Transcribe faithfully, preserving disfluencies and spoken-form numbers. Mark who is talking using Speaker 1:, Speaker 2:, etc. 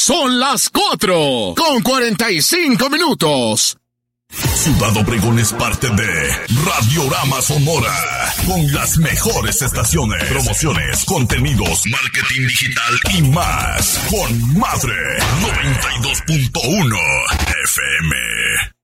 Speaker 1: Son las cuatro con cuarenta y cinco minutos.
Speaker 2: Ciudad Obregón es parte de Radiorama Sonora, con las mejores estaciones, promociones, contenidos, marketing digital y más. Con Madre noventa y dos punto uno F M.